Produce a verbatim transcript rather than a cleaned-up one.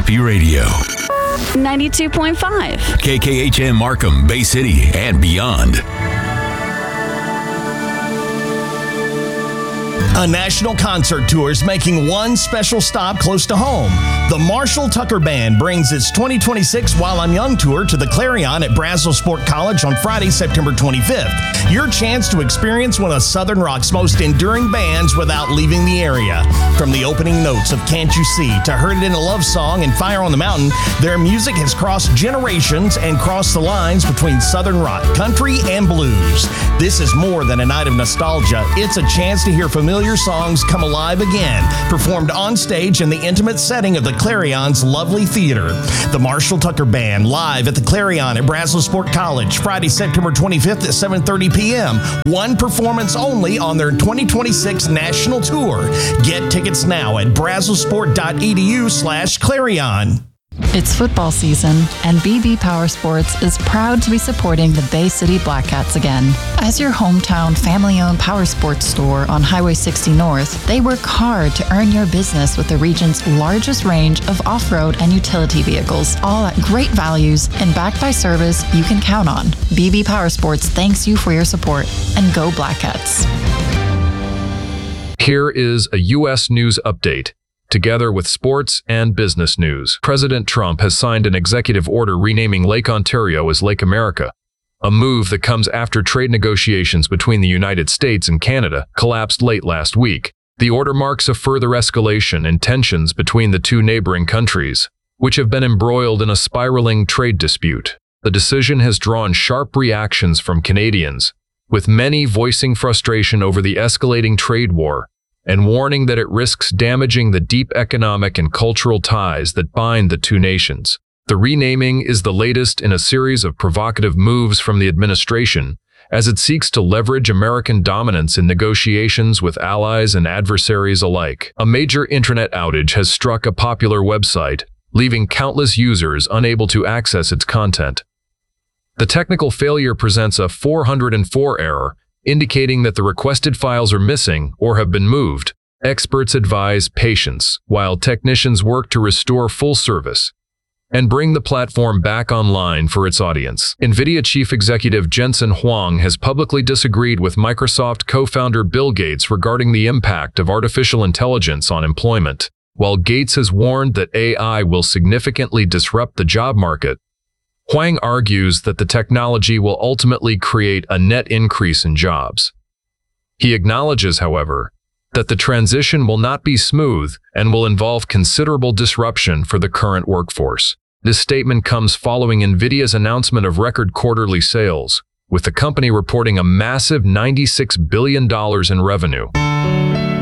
Mississippi Radio. ninety-two point five. K K H M Markham, Bay City, and beyond. A national concert tour is making one special stop close to home. The Marshall Tucker Band brings its twenty twenty-six While I'm Young tour to the Clarion at Brazos Sport College on Friday, September twenty-fifth. Your chance to experience one of Southern Rock's most enduring bands without leaving the area. From the opening notes of Can't You See to Heard It in a Love Song and Fire on the Mountain, their music has crossed generations and crossed the lines between Southern rock, country, and blues. This is more than a night of nostalgia. It's a chance to hear familiar songs come alive again, performed on stage in the intimate setting of the Clarion's lovely theater. The Marshall Tucker Band live at the Clarion at Brazos Sport College, Friday, September twenty-fifth at seven thirty p.m. One performance only on their twenty twenty-six national tour. Get tickets now at brazosport.edu slash Clarion. It's football season, and B B Power Sports is proud to be supporting the Bay City Blackcats again. As your hometown family-owned power sports store on Highway sixty North, they work hard to earn your business with the region's largest range of off-road and utility vehicles, all at great values and backed by service you can count on. B B Power Sports thanks you for your support, and go Blackcats. Here is a U S news update. Together with sports and business news, President Trump has signed an executive order renaming Lake Ontario as Lake America, a move that comes after trade negotiations between the United States and Canada collapsed late last week. The order marks a further escalation in tensions between the two neighboring countries, which have been embroiled in a spiraling trade dispute. The decision has drawn sharp reactions from Canadians, with many voicing frustration over the escalating trade war and warning that it risks damaging the deep economic and cultural ties that bind the two nations. The renaming is the latest in a series of provocative moves from the administration as it seeks to leverage American dominance in negotiations with allies and adversaries alike. A major internet outage has struck a popular website, leaving countless users unable to access its content. The technical failure presents a four hundred four error, indicating that the requested files are missing or have been moved. Experts advise patience while technicians work to restore full service and bring the platform back online for its audience. NVIDIA chief executive Jensen Huang has publicly disagreed with Microsoft co-founder Bill Gates regarding the impact of artificial intelligence on employment. While Gates has warned that A I will significantly disrupt the job market, Huang argues that the technology will ultimately create a net increase in jobs. He acknowledges, however, that the transition will not be smooth and will involve considerable disruption for the current workforce. This statement comes following NVIDIA's announcement of record quarterly sales, with the company reporting a massive ninety-six billion dollars in revenue.